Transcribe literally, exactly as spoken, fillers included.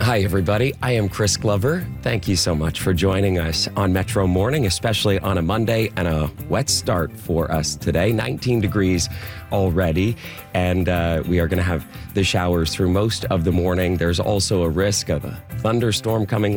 Hi, everybody. I am Chris Glover. Thank you so much for joining us on Metro Morning, especially on a Monday and a wet start for us today. nineteen degrees already, and uh, we are going to have the showers through most of the morning. There's also a risk of a thunderstorm coming